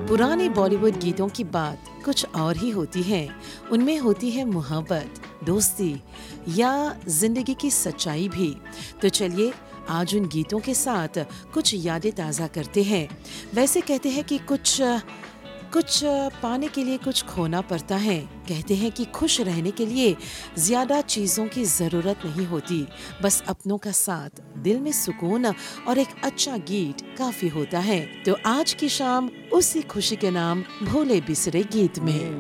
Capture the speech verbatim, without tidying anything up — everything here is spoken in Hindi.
पुराने बॉलीवुड गीतों की बात कुछ और ही होती है। उनमें होती है मोहब्बत, दोस्ती या जिंदगी की सच्चाई भी। तो चलिए आज उन गीतों के साथ कुछ यादें ताज़ा करते हैं। वैसे कहते हैं कि कुछ कुछ पाने के लिए कुछ खोना पड़ता है। कहते हैं कि खुश रहने के लिए ज्यादा चीजों की जरूरत नहीं होती, बस अपनों का साथ, दिल में सुकून और एक अच्छा गीत काफी होता है। तो आज की शाम उसी खुशी के नाम भोले बिसरे गीत में।